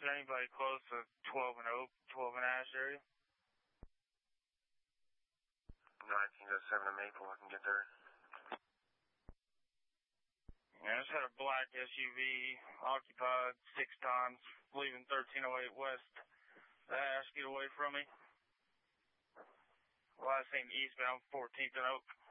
there anybody close to 12 and Oak, 12 and Ash area? 1907 and Maple, I can get there. Yeah, I just had a black SUV occupied 6 times, leaving 1308 West Ash, get away from me. Last thing eastbound 14th and Oak.